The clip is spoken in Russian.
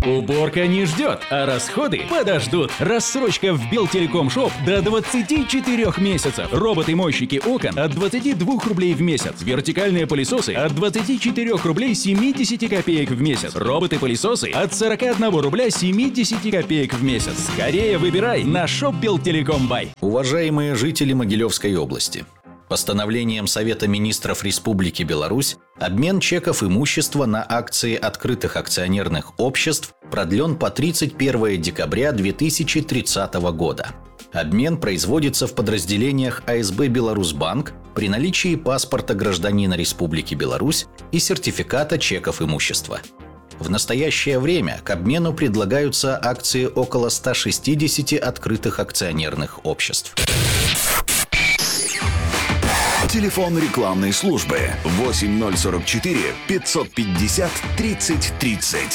Уборка не ждет, а расходы подождут. Рассрочка в Белтелеком.Шоп до 24 месяцев. Роботы-мойщики окон от 22 рублей в месяц. Вертикальные пылесосы от 24 рублей 70 копеек в месяц. Роботы-пылесосы от 41 рубля 70 копеек в месяц. Скорее выбирай на Shop Белтелеком.Бай. Уважаемые жители Могилевской области, постановлением Совета министров Республики Беларусь обмен чеков имущества на акции открытых акционерных обществ продлен по 31 декабря 2030 года. Обмен производится в подразделениях АСБ «Беларусьбанк» при наличии паспорта гражданина Республики Беларусь и сертификата чеков имущества. В настоящее время к обмену предлагаются акции около 160 открытых акционерных обществ. Телефон рекламной службы 8044 550 30 30.